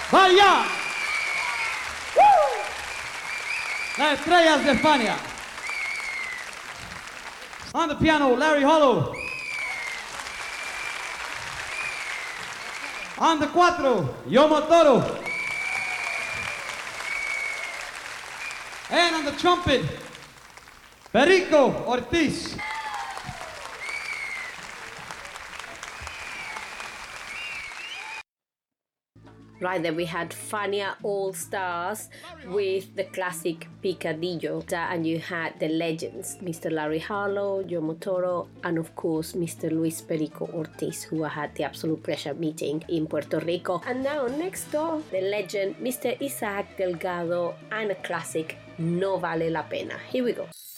¡Vaya! ¡Woo! Las estrellas de España. On the piano, Larry Hollow. On the cuatro, Yomo Toro. And on the trumpet, Perico Ortiz. Right, then we had Fania All Stars with the classic Picadillo, and you had the legends, Mr. Larry Harlow, Yomo Toro, and of course Mr. Luis Perico Ortiz, who I had the absolute pleasure meeting in Puerto Rico. And now next door, the legend, Mr. Isaac Delgado, and a classic, No Vale la Pena. Here we go.